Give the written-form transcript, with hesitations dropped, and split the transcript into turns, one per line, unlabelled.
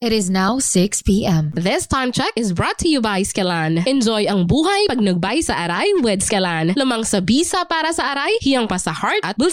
It is now 6 p.m.
This time check is brought to you by Skelan. Enjoy ang buhay pag nagbay sa aray with Skelan. Lamang sa bisa para sa aray, hiyang pa sa heart at bulsa.